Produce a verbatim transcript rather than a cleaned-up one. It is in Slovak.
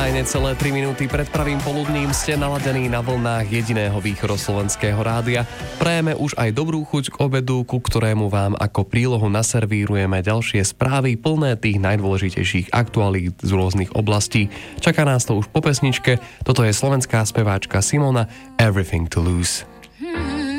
Fajne, celé tri minúty pred pravým poludním ste naladení na vlnách jediného východoslovenského rádia. Prajeme už aj dobrú chuť k obedu, ku ktorému vám ako prílohu naservírujeme ďalšie správy plné tých najdôležitejších aktualít z rôznych oblastí. Čaká nás to už po pesničke. Toto je slovenská speváčka Simona, Everything to Lose. Hmm.